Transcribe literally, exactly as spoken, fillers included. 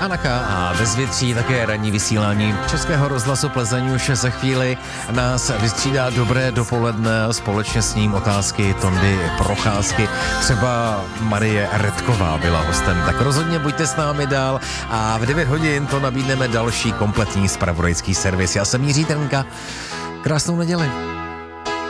Anaka a Bezvětří, také ranní vysílání Českého rozhlasu Plzeň už za chvíli nás vystřídá dobré dopoledne, společně s ním otázky Tondy Procházky. Třeba Marie Redková byla hostem, tak rozhodně buďte s námi dál a v devět hodin to nabídneme další kompletní zpravodajský servis. Já jsem Jiří Trnka, krásnou neděli.